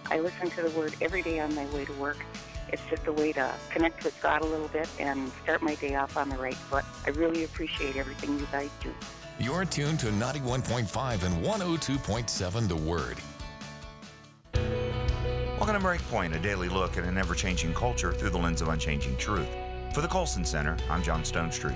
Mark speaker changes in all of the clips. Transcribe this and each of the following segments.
Speaker 1: I listen to the Word every day on my way to work. It's just a way to connect with God a little bit and start my day off on the right foot. I really appreciate everything you guys do.
Speaker 2: You're tuned to 91.5 and 102.7 The Word.
Speaker 3: Welcome to Breakpoint, a daily look at an ever-changing culture through the lens of unchanging truth. For the Colson Center, I'm John Stonestreet.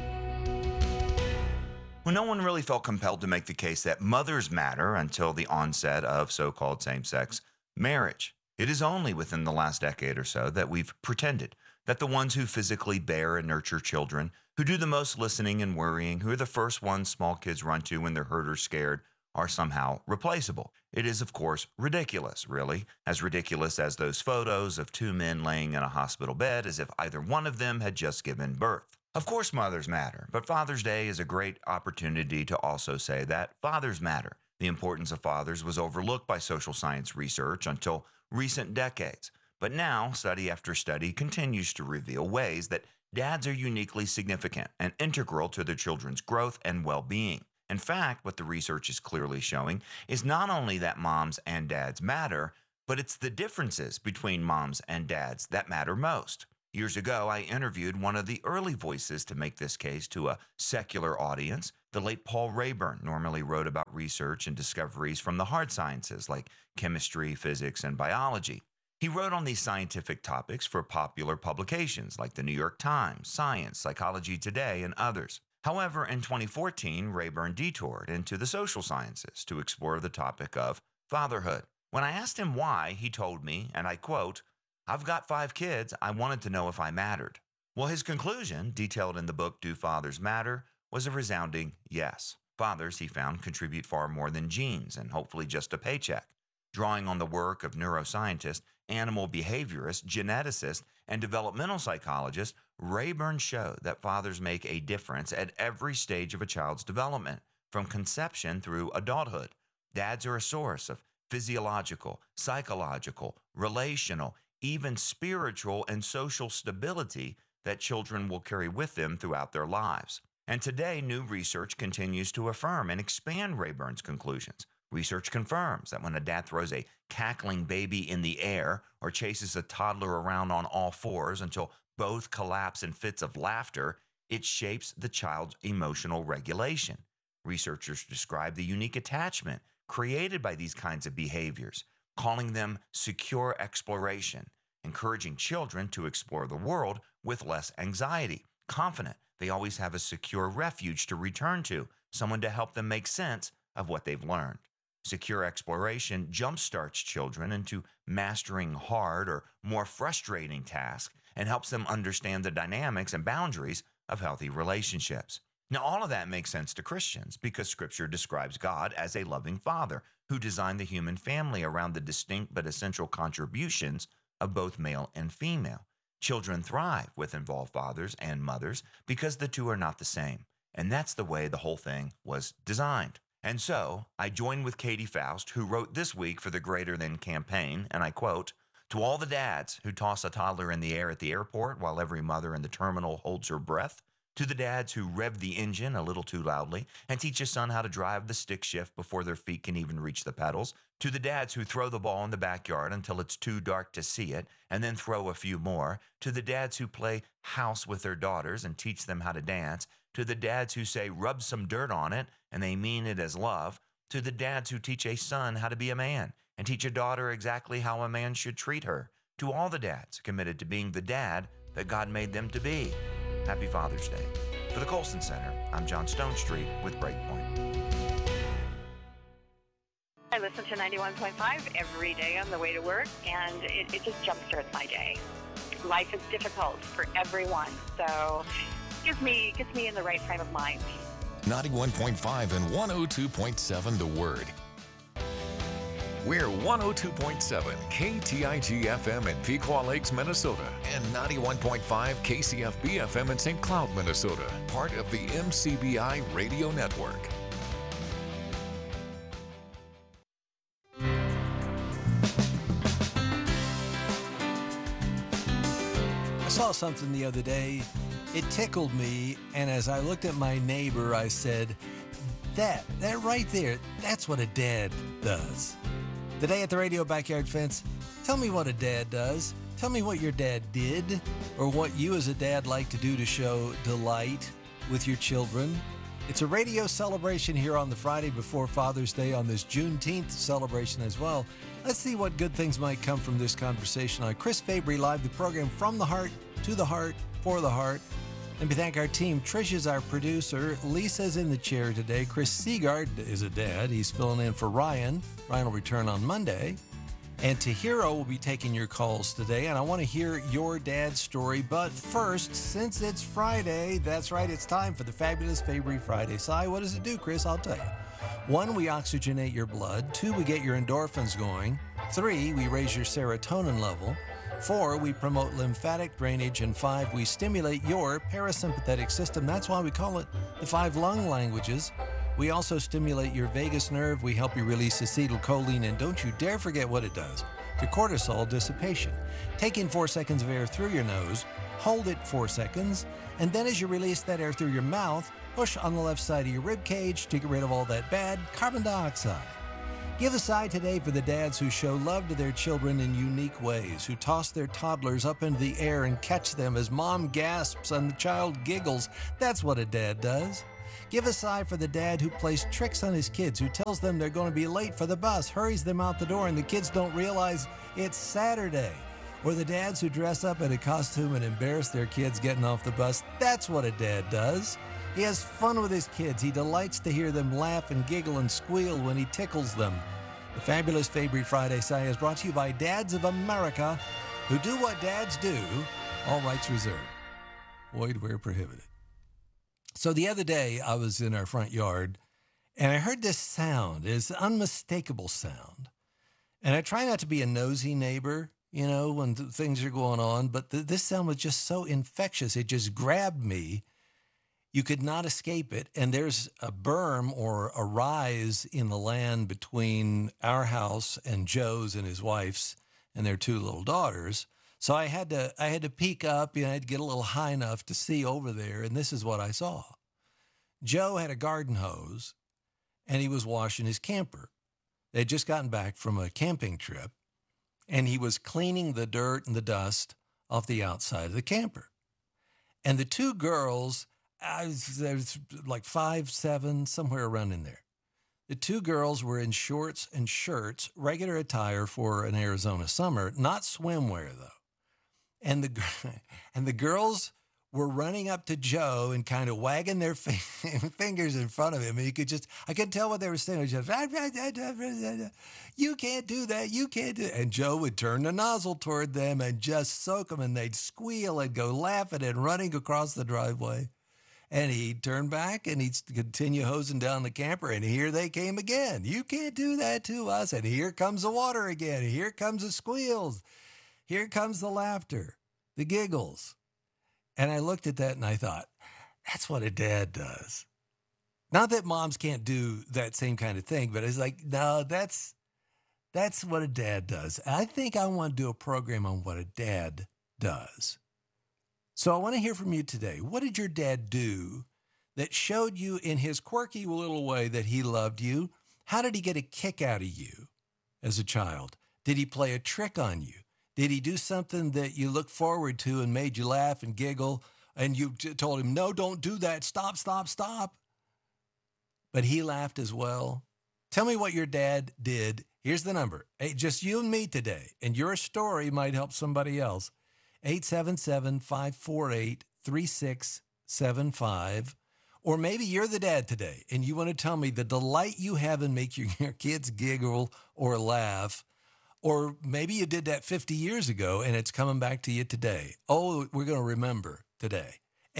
Speaker 3: Well, no one really felt compelled to make the case that mothers matter until the onset of so-called same-sex marriage. It is only within the last decade or so that we've pretended that the ones who physically bear and nurture children, who do the most listening and worrying, who are the first ones small kids run to when they're hurt or scared, are somehow replaceable. It is, of course, ridiculous, really, as ridiculous as those photos of two men laying in a hospital bed as if either one of them had just given birth. Of course, mothers matter, but Father's Day is a great opportunity to also say that fathers matter. The importance of fathers was overlooked by social science research until recent decades. But now, study after study continues to reveal ways that dads are uniquely significant and integral to their children's growth and well-being. In fact, what the research is clearly showing is not only that moms and dads matter, but it's the differences between moms and dads that matter most. Years ago, I interviewed one of the early voices to make this case to a secular audience. The late Paul Rayburn normally wrote about research and discoveries from the hard sciences like chemistry, physics, and biology. He wrote on these scientific topics for popular publications like the New York Times, Science, Psychology Today, and others. However, in 2014, Rayburn detoured into the social sciences to explore the topic of fatherhood. When I asked him why, he told me, and I quote, "I've got 5 kids. I wanted to know if I mattered." Well, his conclusion, detailed in the book Do Fathers Matter, was a resounding yes. Fathers, he found, contribute far more than genes and hopefully just a paycheck. Drawing on the work of neuroscientists, animal behaviorists, geneticists, and developmental psychologists, Rayburn showed that fathers make a difference at every stage of a child's development, from conception through adulthood. Dads are a source of physiological, psychological, relational, even spiritual and social stability that children will carry with them throughout their lives. And today, new research continues to affirm and expand Rayburn's conclusions. Research confirms that when a dad throws a cackling baby in the air or chases a toddler around on all fours until both collapse in fits of laughter, it shapes the child's emotional regulation. Researchers describe the unique attachment created by these kinds of behaviors, calling them secure exploration, encouraging children to explore the world with less anxiety, confident they always have a secure refuge to return to, someone to help them make sense of what they've learned. Secure exploration jumpstarts children into mastering hard or more frustrating tasks and helps them understand the dynamics and boundaries of healthy relationships. Now, all of that makes sense to Christians because Scripture describes God as a loving Father who designed the human family around the distinct but essential contributions of both male and female. Children thrive with involved fathers and mothers because the two are not the same, and that's the way the whole thing was designed. And so, I join with Katie Faust, who wrote this week for the Greater Than campaign, and I quote, "To all the dads who toss a toddler in the air at the airport while every mother in the terminal holds her breath, to the dads who rev the engine a little too loudly and teach a son how to drive the stick shift before their feet can even reach the pedals, to the dads who throw the ball in the backyard until it's too dark to see it and then throw a few more, to the dads who play house with their daughters and teach them how to dance, to the dads who say rub some dirt on it and they mean it as love, to the dads who teach a son how to be a man and teach a daughter exactly how a man should treat her, to all the dads committed to being the dad that God made them to be. Happy Father's Day." For the Colson Center, I'm John Stonestreet with Breakpoint.
Speaker 4: I listen to 91.5 every day on the way to work, and it just jumpstarts my day. Life is difficult for everyone, so gets me in the right frame of mind.
Speaker 2: 91.5 and 102.7 The Word. We're 102.7 KTIG FM in Pequot Lakes, Minnesota, and 91.5 KCFB FM in St. Cloud, Minnesota, part of the MCBI Radio Network.
Speaker 5: I saw something the other day. It tickled me, and as I looked at my neighbor, I said, that right there, that's what a dad does. Today at the Radio Backyard Fence, Tell me what a dad does. Tell me what your dad did, or what you as a dad like to do to show delight with your children. It's a radio celebration here on the Friday before Father's Day, on this Juneteenth celebration as well. Let's see what good things might come from this conversation on Chris Fabry Live, the program from the heart, to the heart, for the heart. And we thank our team. Trish is our producer. Lisa's in the chair today. Chris Seagard is a dad. He's filling in for Ryan. Ryan will return on Monday. And Tahiro will be taking your calls today, and I want to hear your dad's story. But first, since it's Friday, that's right, it's time for the Fabulous Fabry Friday. Si, what does it do, Chris? I'll tell you. 1, we oxygenate your blood. 2, we get your endorphins going. 3, we raise your serotonin level. 4, we promote lymphatic drainage. And 5, we stimulate your parasympathetic system. That's why we call it the 5 lung languages. We also stimulate your vagus nerve. We help you release acetylcholine, and don't you dare forget what it does to cortisol dissipation. Take in 4 seconds of air through your nose, hold it 4 seconds, and then as you release that air through your mouth, push on the left side of your rib cage to get rid of all that bad carbon dioxide. Give a sigh today for the dads who show love to their children in unique ways, who toss their toddlers up into the air and catch them as mom gasps and the child giggles. That's what a dad does. Give a sigh for the dad who plays tricks on his kids, who tells them they're going to be late for the bus, hurries them out the door, and the kids don't realize it's Saturday. Or the dads who dress up in a costume and embarrass their kids getting off the bus. That's what a dad does. He has fun with his kids. He delights to hear them laugh and giggle and squeal when he tickles them. The Fabulous Fabry Friday Sigh is brought to you by Dads of America, who do what dads do, all rights reserved. Void where prohibited. So the other day, I was in our front yard, and I heard this sound. It's an unmistakable sound. And I try not to be a nosy neighbor, you know, when things are going on, but this sound was just so infectious. It just grabbed me. You could not escape it. And there's a berm or a rise in the land between our house and Joe's and his wife's and their 2 little daughters. So I had to peek up, I had to get a little high enough to see over there, and this is what I saw. Joe had a garden hose, and he was washing his camper. They had just gotten back from a camping trip, and he was cleaning the dirt and the dust off the outside of the camper. And the 2 girls, there's like 5, 7, somewhere around in there. The 2 girls were in shorts and shirts, regular attire for an Arizona summer, not swimwear though. And the girls were running up to Joe and kind of wagging their fingers in front of him. And I could tell what they were saying. Just, you can't do that. You can't do that. And Joe would turn the nozzle toward them and just soak them, and they'd squeal and go laughing and running across the driveway. And he'd turn back and he'd continue hosing down the camper. And here they came again. You can't do that to us. And here comes the water again. Here comes the squeals. Here comes the laughter, the giggles. And I looked at that and I thought, that's what a dad does. Not that moms can't do that same kind of thing, but it's like, no, that's what a dad does. I think I want to do a program on what a dad does. So I want to hear from you today. What did your dad do that showed you in his quirky little way that he loved you? How did he get a kick out of you as a child? Did he play a trick on you? Did he do something that you look forward to and made you laugh and giggle, and you told him, no, don't do that, stop, stop, stop? But he laughed as well. Tell me what your dad did. Here's the number. Hey, just you and me today, and your story might help somebody else. 877-548-3675. Or maybe you're the dad today, and you want to tell me the delight you have in making your kids giggle or laugh. Or maybe you did that 50 years ago and it's coming back to you today. Oh, we're going to remember today.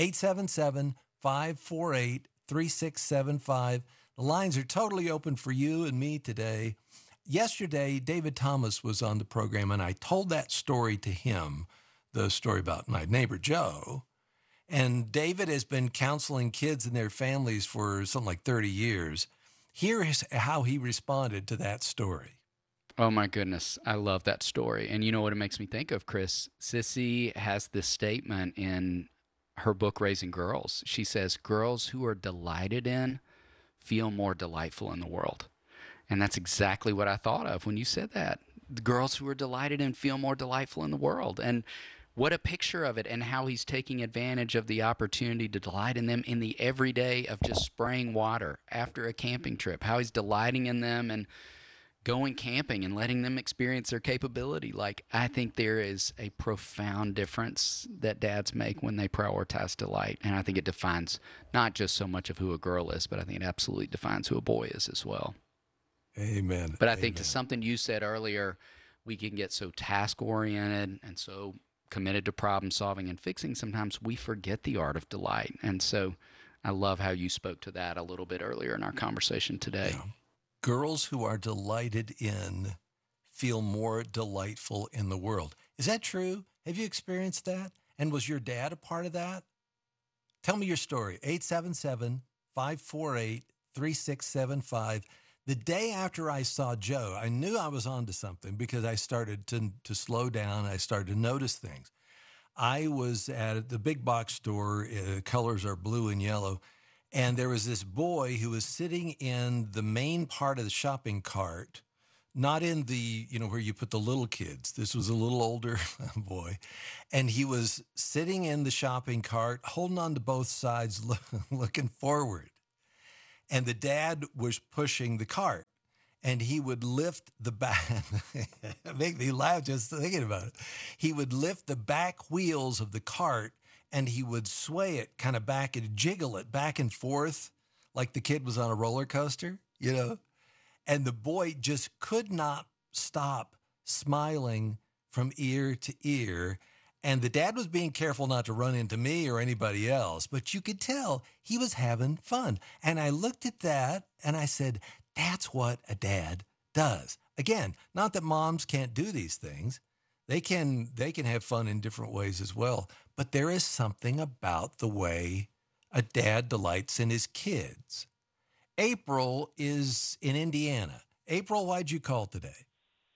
Speaker 5: 877-548-3675. The lines are totally open for you and me today. Yesterday, David Thomas was on the program and I told that story to him, the story about my neighbor Joe. And David has been counseling kids and their families for something like 30 years. Here's how he responded to that story.
Speaker 6: Oh, my goodness. I love that story. And you know what it makes me think of, Chris? Sissy has this statement in her book, Raising Girls. She says, girls who are delighted in feel more delightful in the world. And that's exactly what I thought of when you said that. the girls who are delighted and feel more delightful in the world. And what a picture of it, and how he's taking advantage of the opportunity to delight in them in the everyday of just spraying water after a camping trip, how he's delighting in them and going camping and letting them experience their capability. Like, I think there is a profound difference that dads make when they prioritize delight. And I think it defines not just so much of who a girl is, but I think it absolutely defines who a boy is as well.
Speaker 5: Amen.
Speaker 6: But I think to something you said earlier, we can get so task-oriented and so committed to problem solving and fixing, sometimes we forget the art of delight. And so I love how you spoke to that a little bit earlier in our conversation today.
Speaker 5: Yeah. Girls who are delighted in feel more delightful in the world. Is that true? Have you experienced that? And was your dad a part of that? Tell me your story. 877-548-3675. The day after I saw Joe, I knew I was onto something because I started to slow down. I started to notice things. I was at the big box store. Colors are blue and yellow. And there was this boy who was sitting in the main part of the shopping cart, not in the, where you put the little kids. This was a little older boy. And he was sitting in the shopping cart, holding on to both sides, looking forward. And the dad was pushing the cart, and he would lift the back. It made me laugh just thinking about it. He would lift the back wheels of the cart, and he would sway it kind of back and jiggle it back and forth like the kid was on a roller coaster, And the boy just could not stop smiling from ear to ear. And the dad was being careful not to run into me or anybody else, but you could tell he was having fun. And I looked at that and I said, that's what a dad does. Again, not that moms can't do these things. They can have fun in different ways as well. But there is something about the way a dad delights in his kids. April is in Indiana. April, why'd you call today?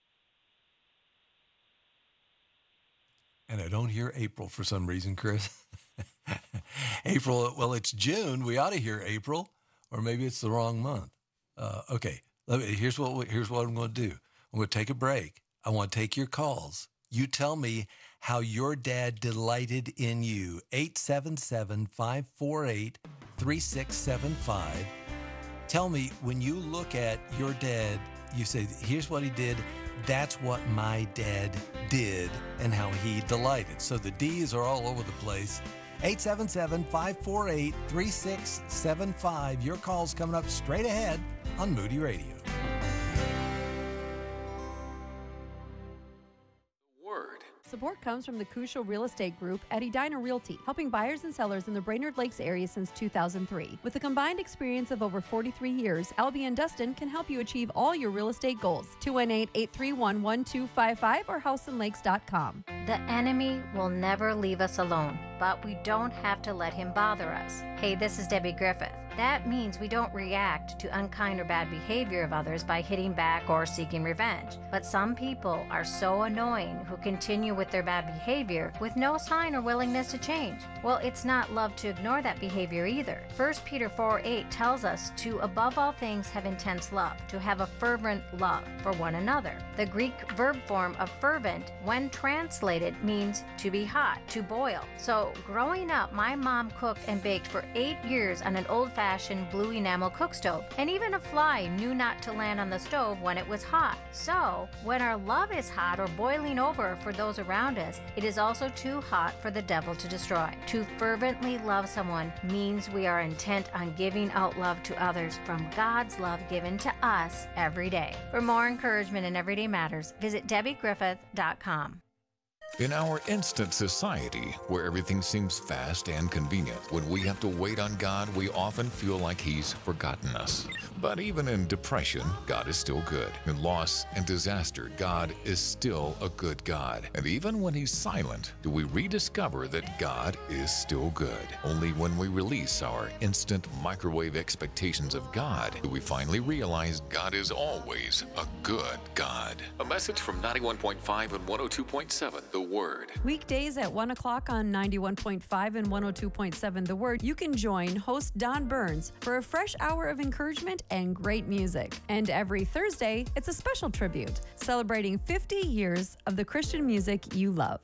Speaker 5: And I don't hear April for some reason, Chris. April, well, it's June. We ought to hear April, or maybe it's the wrong month. Okay, here's what I'm going to do. I'm going to take a break. I want to take your calls. You tell me how your dad delighted in you. 877-548-3675. Tell me, when you look at your dad, you say, here's what he did. That's what my dad did, and how he delighted. So the D's are all over the place. 877-548-3675. Your call's coming up straight ahead on Moody Radio.
Speaker 7: Support comes from the Crucial Real Estate Group at Edina Realty, helping buyers and sellers in the Brainerd Lakes area since 2003. With a combined experience of over 43 years, Albie and Dustin can help you achieve all your real estate goals. 218-831-1255 or houseandlakes.com.
Speaker 8: The enemy will never leave us alone, but we don't have to let him bother us. Hey, this is Debbie Griffith. That means we don't react to unkind or bad behavior of others by hitting back or seeking revenge. But some people are so annoying who continue with their bad behavior with no sign or willingness to change. Well, it's not love to ignore that behavior either. 1 Peter 4:8 tells us to, above all things, have intense love, to have a fervent love for one another. The Greek verb form of fervent, when translated, means to be hot, to boil. So growing up, my mom cooked and baked for 8 years on an old-fashioned blue enamel cook stove, and even a fly knew not to land on the stove when it was hot. So when our love is hot or boiling over for those around us, it is also too hot for the devil to destroy. To fervently love someone means we are intent on giving out love to others from God's love given to us every day. For more encouragement in everyday matters, visit DebbieGriffith.com.
Speaker 2: In our instant society, where everything seems fast and convenient, when we have to wait on God, we often feel like He's forgotten us. But even in depression, God is still good. In loss and disaster, God is still a good God. And even when He's silent, do we rediscover that God is still good? Only when we release our instant microwave expectations of God do we finally realize God is always a good God. A message from 91.5 and 102.7, The Word.
Speaker 7: Weekdays at 1 o'clock on 91.5 and 102.7 The Word, you can join host Don Burns for a fresh hour of encouragement and great music. And every Thursday, it's a special tribute, celebrating 50 years of the Christian music you love.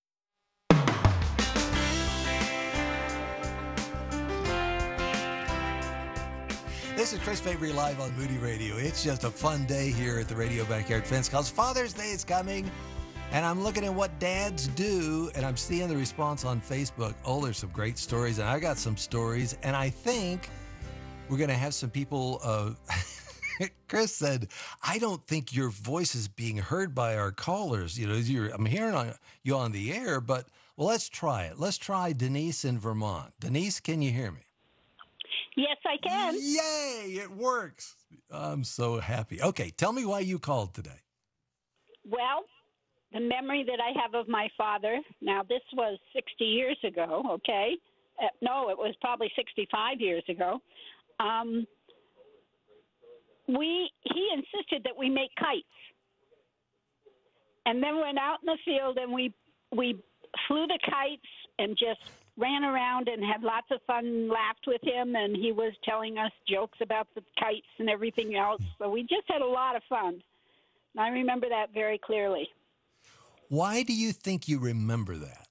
Speaker 5: This is Chris Fabry live on Moody Radio. It's just a fun day here at the Radio Backyard Fence because Father's Day is coming, and I'm looking at what dads do, and I'm seeing the response on Facebook. Oh, there's some great stories, and I got some stories, and I think we're going to have some people. Chris said, I don't think your voice is being heard by our callers. You know, I'm hearing you on the air, but well, let's try it. Let's try Denise in Vermont. Denise, can you hear me?
Speaker 9: Yes, I can.
Speaker 5: Yay, it works. I'm so happy. Okay, tell me why you called today.
Speaker 9: Well, the memory that I have of my father, now this was 60 years ago, okay? No, it was probably 65 years ago. He insisted that we make kites. And then went out in the field and we flew the kites and just ran around and had lots of fun, laughed with him, and he was telling us jokes about the kites and everything else. So we just had a lot of fun. And I remember that very clearly.
Speaker 5: Why do you think you remember that?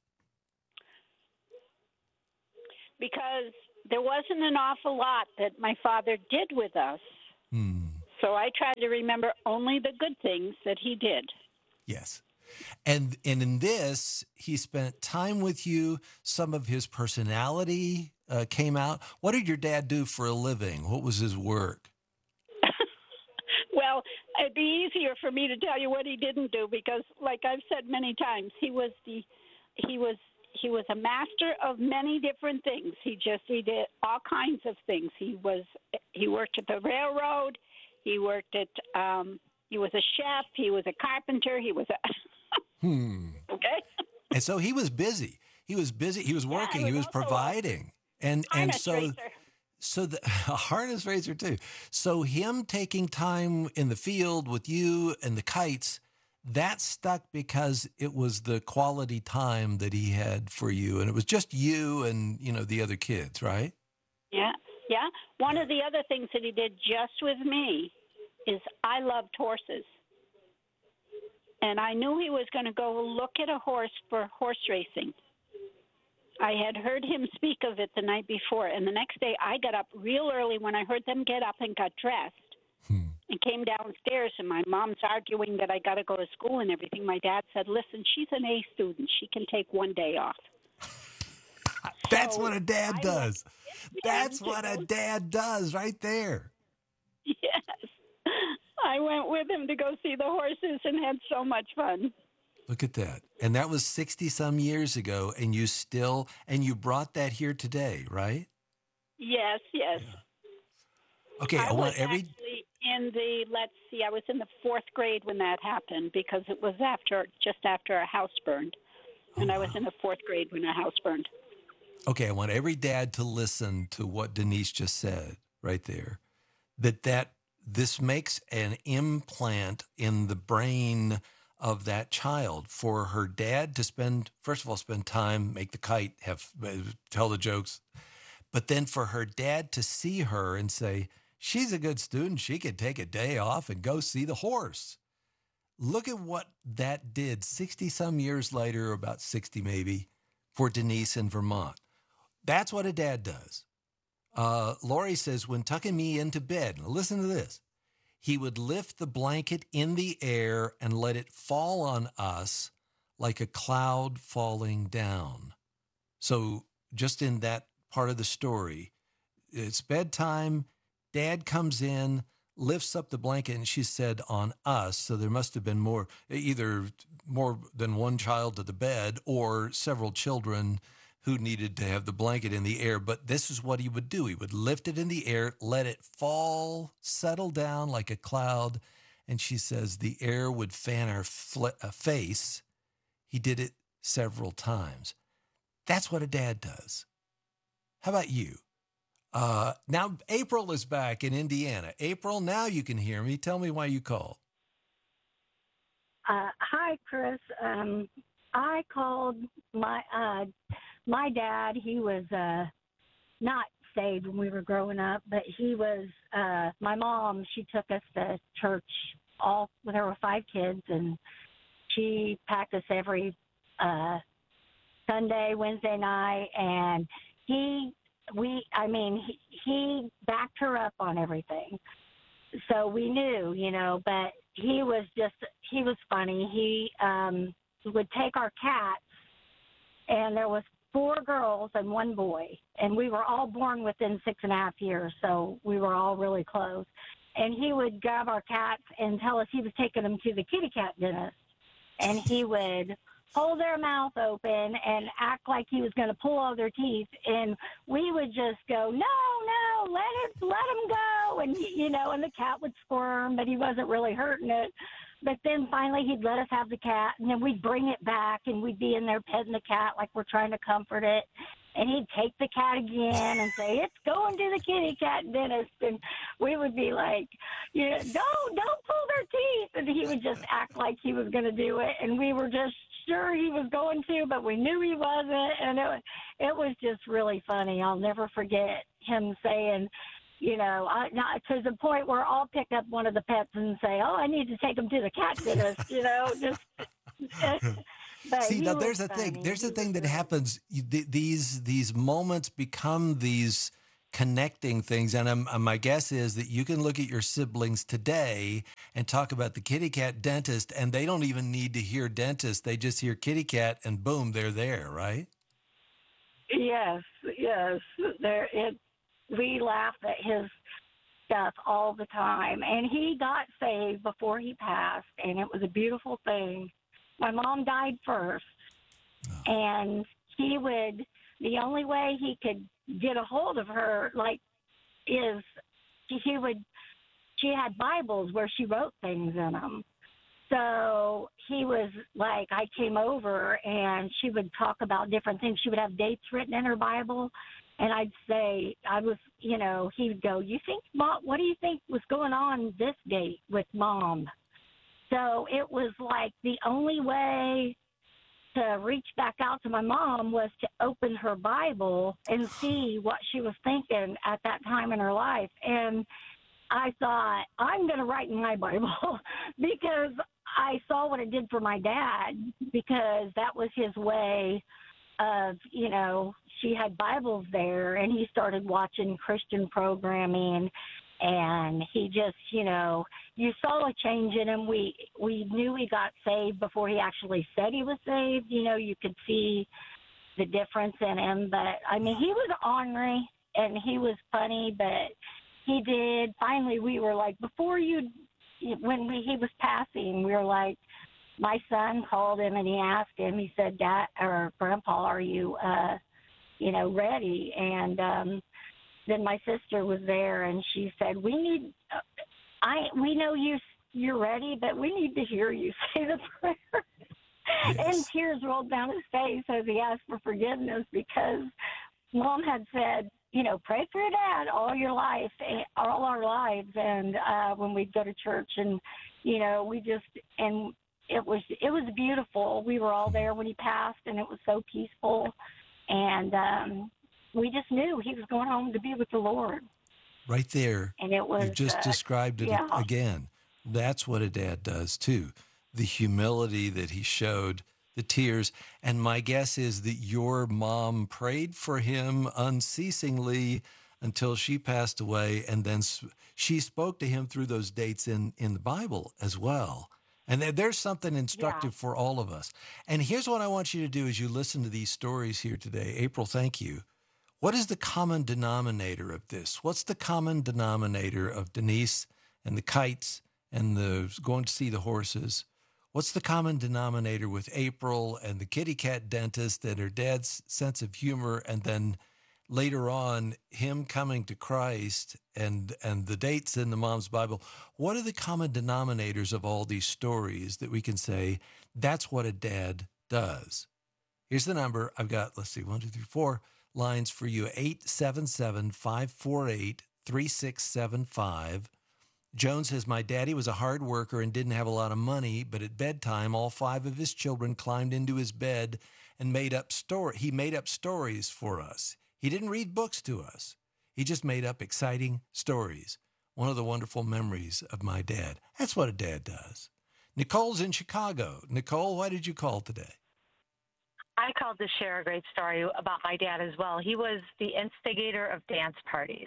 Speaker 9: Because there wasn't an awful lot that my father did with us. So I tried to remember only the good things that he did.
Speaker 5: Yes. And in this, he spent time with you. Some of his personality came out. What did your dad do for a living? What was his work?
Speaker 9: Well, it'd be easier for me to tell you what he didn't do because, like I've said many times, he was a master of many different things. He did all kinds of things. He worked at the railroad. He worked at. He was a chef. He was a carpenter. He was a. Okay.
Speaker 5: And so he was busy. He was busy. He was working. He was providing. And so the a harness raiser too. So him taking time in the field with you and the kites, that stuck because it was the quality time that he had for you, and it was just you and the other kids, right?
Speaker 9: Yeah. One of the other things that he did just with me is I loved horses. And I knew he was going to go look at a horse for horse racing. I had heard him speak of it the night before, and the next day I got up real early when I heard them get up and got dressed and came downstairs, and my mom's arguing that I got to go to school and everything. My dad said, listen, she's an A student. She can take one day off.
Speaker 5: That's what a dad does. That's what a dad does right there.
Speaker 9: Yes. I went with him to go see the horses and had so much fun.
Speaker 5: Look at that. And that was 60-some years ago, and you brought that here today, right?
Speaker 9: Yes. Yeah.
Speaker 5: Okay, I want every...
Speaker 9: I was in the 4th grade when that happened because it was just after a house burned. And I was in the 4th grade when a house burned.
Speaker 5: Okay, I want every dad to listen to what Denise just said right there. That this makes an implant in the brain of that child for her dad to spend time, make the kite, tell the jokes, but then for her dad to see her and say, she's a good student. She could take a day off and go see the horse. Look at what that did 60-some years later, about 60 maybe, for Denise in Vermont. That's what a dad does. Lori says, when tucking me into bed, now listen to this, he would lift the blanket in the air and let it fall on us like a cloud falling down. So just in that part of the story, it's bedtime, Dad comes in, lifts up the blanket, and she said on us, so there must have been either more than one child to the bed or several children who needed to have the blanket in the air. But this is what he would do. He would lift it in the air, let it fall, settle down like a cloud. And she says the air would fan our face. He did it several times. That's what a dad does. How about you? Now, April is back in Indiana. April, now you can hear me. Tell me why you called.
Speaker 10: Hi, Chris. I called my dad. He was not saved when we were growing up, but he was. My mom, she took us to church. There were 5 kids, and she packed us every Sunday, Wednesday night, and he backed her up on everything. So we knew, but he was funny. He would take our cats, and there was 4 girls and 1 boy, and we were all born within 6.5 years, so we were all really close. And he would grab our cats and tell us he was taking them to the kitty cat dentist, and he would hold their mouth open and act like he was going to pull all their teeth, and we would just go, no, let him go, and and the cat would squirm, but he wasn't really hurting it. But then finally he'd let us have the cat, and then we'd bring it back, and we'd be in there petting the cat like we're trying to comfort it. And he'd take the cat again and say, it's going to the kitty cat dentist. And we would be like, don't pull their teeth. And he would just act like he was going to do it. And we were just sure he was going to, but we knew he wasn't. And it was just really funny. I'll never forget him saying, to the point where I'll pick up one of the pets and say, oh, I need to take him to the cat dentist, But
Speaker 5: see, now there's a thing. There's a thing that happens. These moments become these connecting things, and my guess is that you can look at your siblings today and talk about the kitty cat dentist, and they don't even need to hear dentist. They just hear kitty cat, and boom, they're there, right?
Speaker 10: Yes. We laugh at his stuff all the time, and he got saved before he passed, and it was a beautiful thing. My mom died first, and the only way he could get a hold of her, is she had Bibles where she wrote things in them. So he was like, I came over, and she would talk about different things. She would have dates written in her Bible, and I'd say, he would go, Mom, what do you think was going on this date with Mom? So it was like the only way to reach back out to my mom was to open her Bible and see what she was thinking at that time in her life. And I thought, I'm going to write in my Bible because I saw what it did for my dad, because that was his way of, she had Bibles there, and he started watching Christian programming. And he just, you saw a change in him. We knew he got saved before he actually said he was saved. You could see the difference in him. But, he was ornery and he was funny, but he did. Finally, we were like, he was passing, we were like, my son called him and he asked him, he said, Dad or Grandpa, are you, ready? And, then my sister was there, and she said, we know you're ready, but we need to hear you say the prayer. Yes. And tears rolled down his face as he asked for forgiveness, because Mom had said, pray for your dad all our lives. And when we'd go to church, and, it was beautiful. We were all there when he passed, and it was so peaceful. And, we just knew he was going home to be with the Lord.
Speaker 5: Right there.
Speaker 10: And it was,
Speaker 5: you just described it again. That's what a dad does too. The humility that he showed, the tears. And my guess is that your mom prayed for him unceasingly until she passed away. And then she spoke to him through those dates in the Bible as well. And there's something instructive for all of us. And here's what I want you to do as you listen to these stories here today. April, thank you. What is the common denominator of this? What's the common denominator of Denise and the kites and the going to see the horses? What's the common denominator with April and the kitty cat dentist and her dad's sense of humor, and then later on him coming to Christ and the dates in the mom's Bible? What are the common denominators of all these stories that we can say that's what a dad does? Here's the number. I've got, 1, 2, 3, 4 lines for you. 877-548-3675. Joan says, my daddy was a hard worker and didn't have a lot of money, but at bedtime, all 5 of his children climbed into his bed and he made up stories for us. He didn't read books to us. He just made up exciting stories. One of the wonderful memories of my dad. That's what a dad does. Nicole's in Chicago. Nicole, why did you call today?
Speaker 11: I called to share a great story about my dad as well. He was the instigator of dance parties.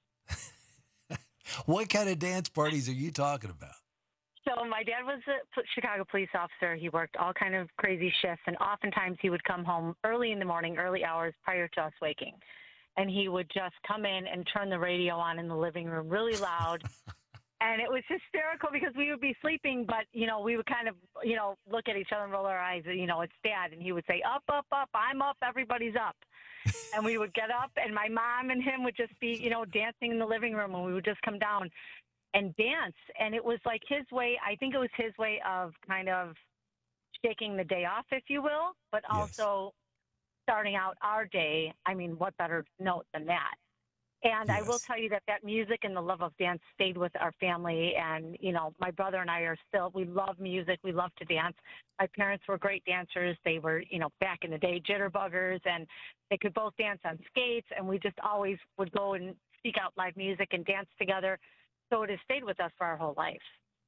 Speaker 5: What kind of dance parties are you talking about?
Speaker 11: So my dad was a Chicago police officer. He worked all kind of crazy shifts, and oftentimes he would come home early in the morning, early hours prior to us waking. And he would just come in and turn the radio on in the living room really loud. And it was hysterical because we would be sleeping, but, we would kind of, look at each other and roll our eyes. It's Dad. And he would say, up, up, up, I'm up, everybody's up. And we would get up, and my mom and him would just be, dancing in the living room, and we would just come down and dance. And it was like his way. I think it was his way of kind of shaking the day off, if you will, but also starting out our day. I mean, what better note than that? And I will tell you that music and the love of dance stayed with our family. And, my brother and I we love music. We love to dance. My parents were great dancers. They were, back in the day, jitterbuggers, and they could both dance on skates. And we just always would go and speak out live music and dance together. So it has stayed with us for our whole life.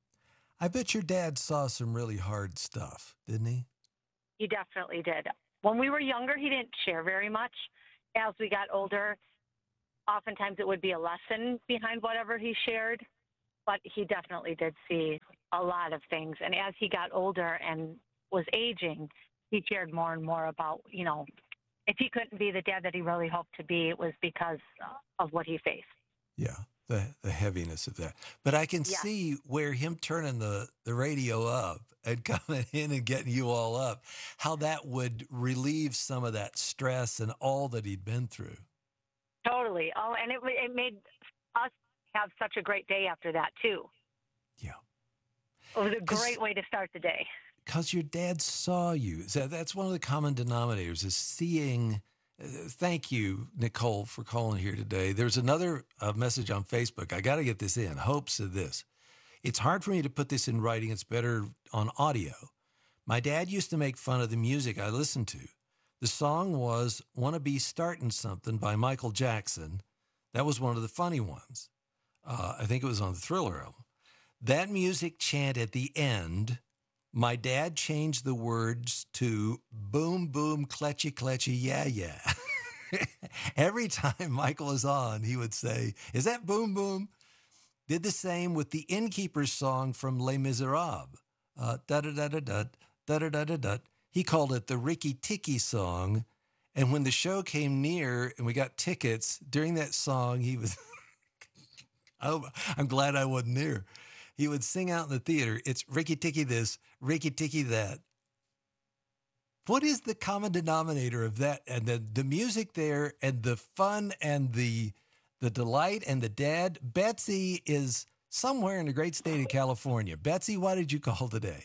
Speaker 5: I bet your dad saw some really hard stuff, didn't he?
Speaker 11: He definitely did. When we were younger, he didn't share very much. As we got older, oftentimes it would be a lesson behind whatever he shared, but he definitely did see a lot of things. And as he got older and was aging, he shared more and more about, if he couldn't be the dad that he really hoped to be, it was because of what he faced.
Speaker 5: Yeah, the heaviness of that. But I can see where him turning the radio up and coming in and getting you all up, how that would relieve some of that stress and all that he'd been through.
Speaker 11: Totally. Oh, and it made us have such a great day after that, too.
Speaker 5: Yeah.
Speaker 11: It was a great way to start the day.
Speaker 5: Because your dad saw you. So that's one of the common denominators is seeing. Thank you, Nicole, for calling here today. There's another message on Facebook. I got to get this in. Hope said this. It's hard for me to put this in writing. It's better on audio. My dad used to make fun of the music I listened to. The song was Wanna Be Startin' Something by Michael Jackson. That was one of the funny ones. I think it was on the Thriller album. That music chant at the end, my dad changed the words to boom, boom, kletchy, kletchy, yeah, yeah. Every time Michael was on, he would say, is that boom, boom? Did the same with the Innkeeper's song from Les Miserables. Da-da-da-da-da, da-da-da-da-da. He called it the Ricky Ticky song. And when the show came near and we got tickets, during that song, he was, I'm glad I wasn't near. He would sing out in the theater, it's Ricky Ticky this, Ricky Ticky that. What is the common denominator of that? And the music there and the fun and the delight and the dad. Betsy is somewhere in the great state of California. Betsy, why did you call today?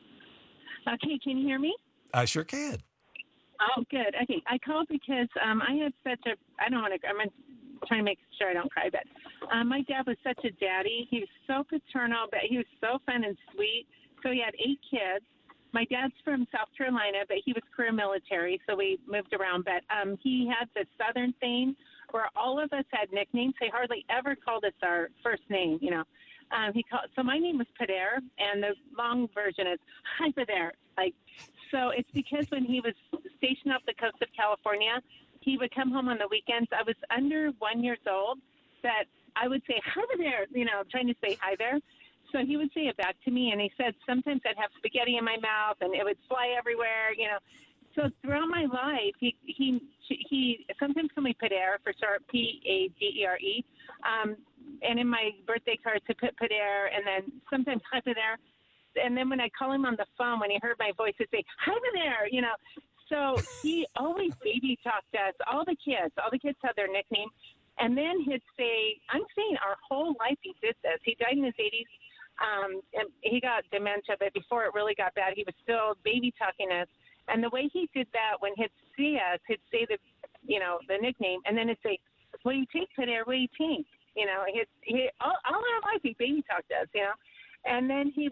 Speaker 12: Okay, can you hear me?
Speaker 5: I sure can.
Speaker 12: Oh, good. Okay, I called because I had such a, I'm trying to make sure I don't cry, but my dad was such a daddy. He was so paternal, but he was so fun and sweet. So he had 8 kids. My dad's from South Carolina, but he was career military, so we moved around. But he had this Southern thing where all of us had nicknames. They hardly ever called us our first name, So my name was Pader, and the long version is Hi Pader. So it's because when he was stationed off the coast of California, he would come home on the weekends. I was under 1 year old that I would say, hi there, trying to say hi there. So he would say it back to me, and he said sometimes I'd have spaghetti in my mouth, and it would fly everywhere, So throughout my life, he sometimes called me Pader for short, Pagere. And in my birthday cards, he put Pader, and then sometimes hi Pader. And then when I call him on the phone, when he heard my voice, he'd say, hi there, So he always baby talked us, all the kids had their nickname. And then he'd say, I'm saying our whole life he did this. He died in his 80s, and he got dementia, but before it really got bad, he was still baby talking us. And the way he did that, when he'd see us, he'd say the nickname, and then he'd say, what do you think, Pader? What do you think? You know, all our life he baby talked us, you know. And then he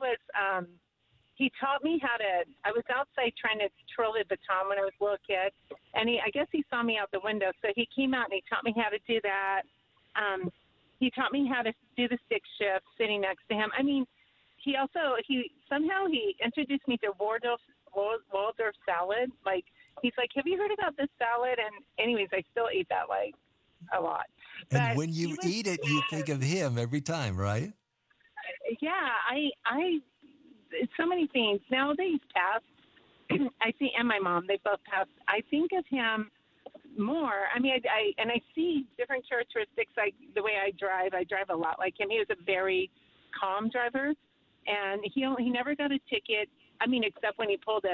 Speaker 12: taught me how to, I was outside trying to twirl the baton when I was a little kid, and I guess he saw me out the window, so he came out and he taught me how to do that. He taught me how to do the stick shift sitting next to him. I mean, he introduced me to Waldorf salad. Like, he's like, have you heard about this salad? And anyways, I still eat that like a lot.
Speaker 5: And
Speaker 12: but
Speaker 5: when you eat it, you think of him every time, right?
Speaker 12: Yeah, I so many things. Now that he's passed, I see, and my mom, they both passed. I think of him more. I mean, I see different characteristics, like the way I drive a lot like him. He was a very calm driver, and he never got a ticket. I mean, except when he pulled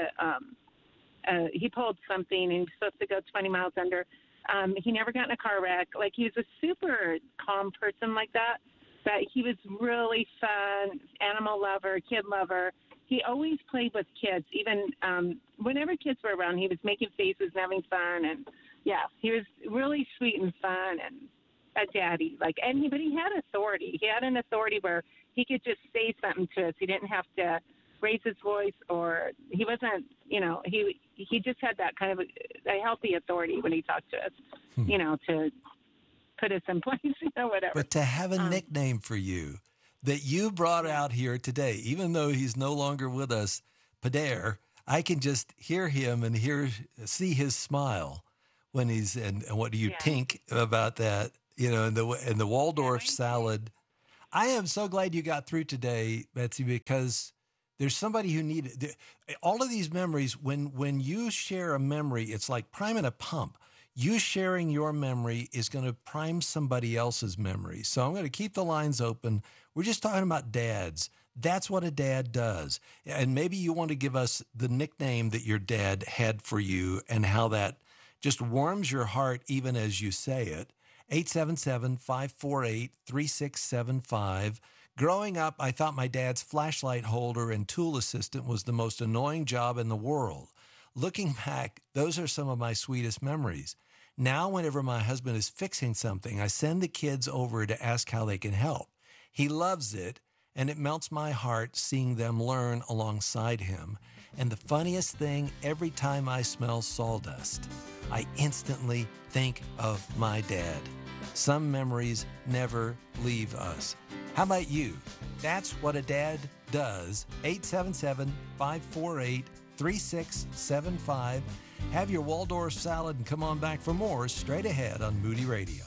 Speaker 12: he pulled something and he was supposed to go 20 miles under. He never got in a car wreck. Like, he was a super calm person like that. But he was really fun, animal lover, kid lover. He always played with kids. Even whenever kids were around, he was making faces and having fun. And yeah, he was really sweet and fun and a daddy. But he had authority. He had an authority where he could just say something to us. He didn't have to raise his voice, or he wasn't, you know, he just had that kind of a healthy authority when he talked to us, you know, to put us in place, you know, whatever.
Speaker 5: But to have a nickname for you that you brought out here today, even though he's no longer with us, Pader, I can just hear him and see his smile when he's, and what do you think about that? You know, and the Waldorf salad. I am so glad you got through today, Betsy, because there's somebody who needed all of these memories. When you share a memory, it's like priming a pump. You sharing your memory is going to prime somebody else's memory. So I'm going to keep the lines open. We're just talking about dads. That's what a dad does. And maybe you want to give us the nickname that your dad had for you and how that just warms your heart even as you say it. 877-548-3675. Growing up, I thought my dad's flashlight holder and tool assistant was the most annoying job in the world. Looking back, those are some of my sweetest memories. Now, whenever my husband is fixing something, I send the kids over to ask how they can help. He loves it, and it melts my heart seeing them learn alongside him. And the funniest thing, every time I smell sawdust, I instantly think of my dad. Some memories never leave us. How about you? That's what a dad does. 877-548-3675. Have your Waldorf salad and come on back for more straight ahead on Moody Radio.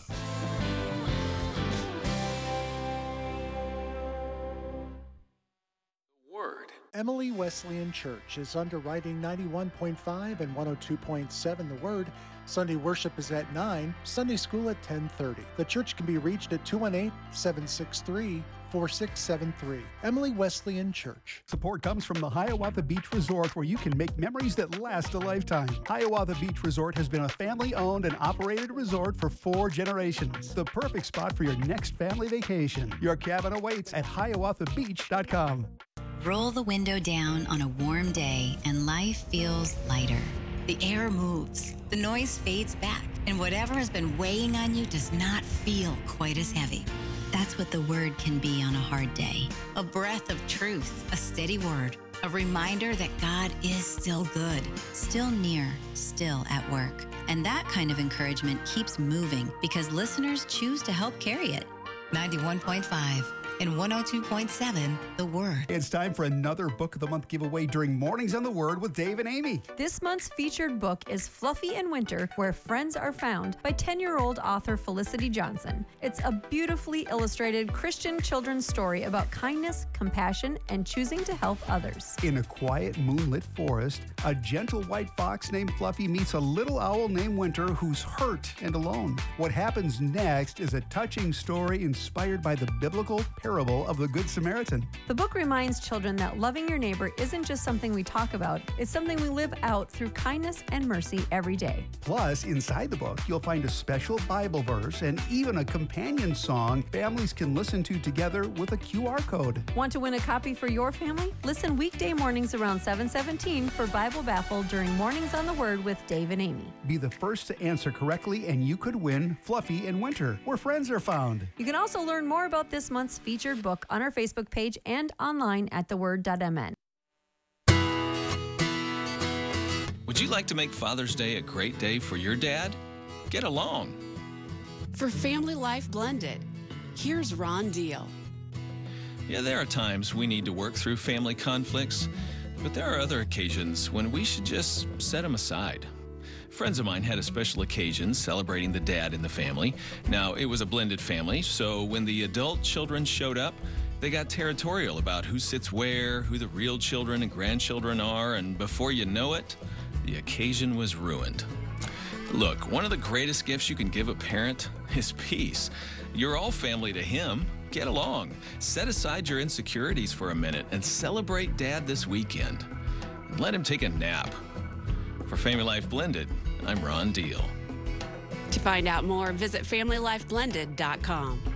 Speaker 13: Emily Wesleyan Church is underwriting 91.5 and 102.7 The Word. Sunday worship is at 9, Sunday school at 10:30. The church can be reached at 218-763-4673. Emily Wesleyan Church.
Speaker 14: Support comes from the Hiawatha Beach Resort, where you can make memories that last a lifetime. Hiawatha Beach Resort has been a family-owned and operated resort for 4 generations. The perfect spot for your next family vacation. Your cabin awaits at hiawathabeach.com.
Speaker 15: Roll the window down on a warm day and life feels lighter. The air moves, the noise fades back, and whatever has been weighing on you does not feel quite as heavy. That's what the Word can be on a hard day. A breath of truth, a steady word, a reminder that God is still good, still near, still at work. And that kind of encouragement keeps moving because listeners choose to help carry it. 91.5 and 102.7 The Word.
Speaker 14: It's time for another Book of the Month giveaway during Mornings on the Word with Dave and Amy.
Speaker 7: This month's featured book is Fluffy in Winter, Where Friends Are Found by 10-year-old author Felicity Johnson. It's a beautifully illustrated Christian children's story about kindness, compassion, and choosing to help others.
Speaker 14: In a quiet, moonlit forest, a gentle white fox named Fluffy meets a little owl named Winter who's hurt and alone. What happens next is a touching story inspired by the biblical parable of the Good Samaritan.
Speaker 7: The book reminds children that loving your neighbor isn't just something we talk about, it's something we live out through kindness and mercy every day.
Speaker 14: Plus, inside the book, you'll find a special Bible verse and even a companion song families can listen to together with a QR code.
Speaker 7: Want to win a copy for your family? Listen weekday mornings around 7:17 for Bible Baffle during Mornings on the Word with Dave and Amy.
Speaker 14: Be the first to answer correctly and you could win Fluffy in Winter, where friends are found.
Speaker 7: You can also learn more about this month's featured book on our Facebook page and online at theword.mn.
Speaker 16: Would you like to make Father's Day a great day for your dad? Get along.
Speaker 17: For Family Life Blended, here's Ron Deal.
Speaker 16: Yeah, there are times we need to work through family conflicts, but there are other occasions when we should just set them aside. Friends of mine had a special occasion celebrating the dad in the family. Now, it was a blended family, so when the adult children showed up, they got territorial about who sits where, who the real children and grandchildren are, and before you know it, the occasion was ruined. Look, one of the greatest gifts you can give a parent is peace. You're all family to him. Get along. Set aside your insecurities for a minute and celebrate Dad this weekend. And let him take a nap. For Family Life Blended, I'm Ron Deal.
Speaker 17: To find out more, visit FamilyLifeBlended.com.